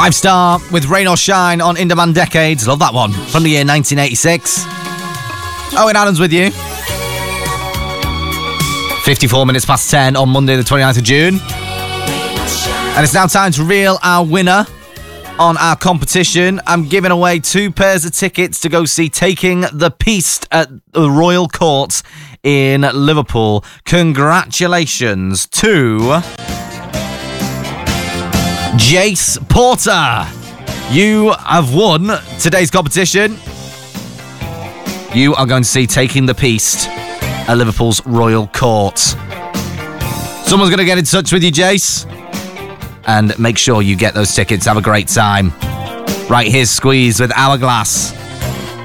Five Star with Rain or Shine on In Demand Decades. Love that one. From the year 1986. Owen Adams with you. 54 minutes past 10 on Monday the 29th of June. And it's now time to reveal our winner on our competition. I'm giving away 2 pairs of tickets to go see Taking the Piste at the Royal Court in Liverpool. Congratulations to Jace Porter. You have won today's competition. You are going to see Taking the Piste at Liverpool's Royal Court. Someone's going to get in touch with you, Jace, and make sure you get those tickets. Have a great time. Right, here's Squeeze with Hourglass.